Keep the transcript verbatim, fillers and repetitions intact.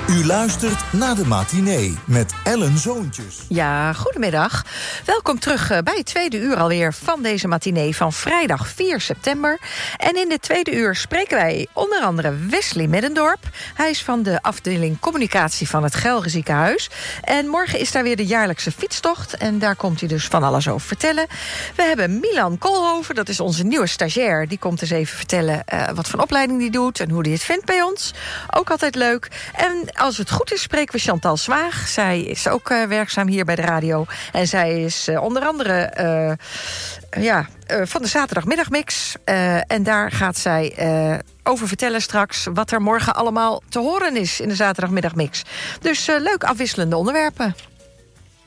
U luistert naar de matinee met Ellen Zoontjes. Ja, goedemiddag. Welkom terug bij het tweede uur alweer van deze matinee van vrijdag vier september. En in dit tweede uur spreken wij onder andere Wesley Middendorp. Hij is van de afdeling communicatie van het Gelre Ziekenhuis. En morgen is daar weer de jaarlijkse fietstocht. En daar komt hij dus van alles over vertellen. We hebben Milan Koolhoven, dat is onze nieuwe stagiair. Die komt eens even vertellen uh, wat voor opleiding die doet en hoe die het vindt bij ons. Ook altijd leuk. En als het goed is, spreken we Chantal Zwaag. Zij is ook uh, werkzaam hier bij de radio. En zij is uh, onder andere uh, ja, uh, van de zaterdagmiddagmix. Uh, en daar gaat zij uh, over vertellen straks wat er morgen allemaal te horen is in de zaterdagmiddagmix. Dus uh, leuk afwisselende onderwerpen.